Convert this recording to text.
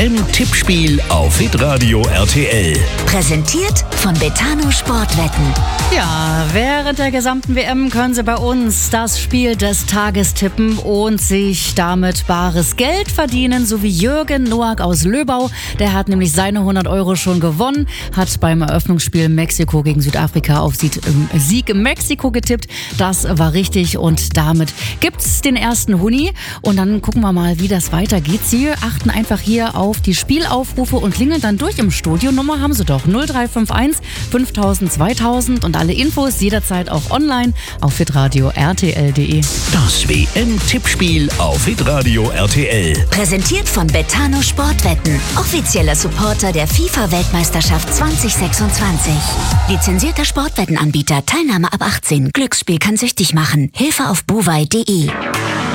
WM-Tippspiel auf Hitradio RTL. Präsentiert von Betano Sportwetten. Ja, während der gesamten WM können Sie bei uns das Spiel des Tages tippen und sich damit bares Geld verdienen, so wie Jürgen Noack aus Löbau. Der hat nämlich seine 100 Euro schon gewonnen, hat beim Eröffnungsspiel Mexiko gegen Südafrika auf Sieg in Mexiko getippt. Das war richtig und damit gibt's den ersten Huni. Und dann gucken wir mal, wie das weitergeht. Sie achten einfach hier auf die Spielaufrufe und klingeln dann durch im Studio. Nummer haben Sie doch 0351 5000 2000 und alle Infos jederzeit auch online auf hitradio rtl.de. Das WM-Tippspiel auf Hitradio RTL. Präsentiert von Betano Sportwetten. Offizieller Supporter der FIFA-Weltmeisterschaft 2026. Lizenzierter Sportwettenanbieter. Teilnahme ab 18. Glücksspiel kann süchtig machen. Hilfe auf bovai.de.